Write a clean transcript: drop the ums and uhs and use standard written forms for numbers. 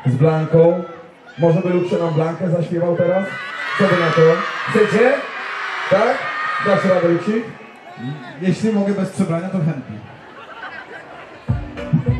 z Blanką. Może by Lukrze nam Blankę zaśpiewał teraz? Co wy na to? Chcecie? Tak? Dasz radę, Luksik? Jeśli mogę bez przebrania, to chętnie.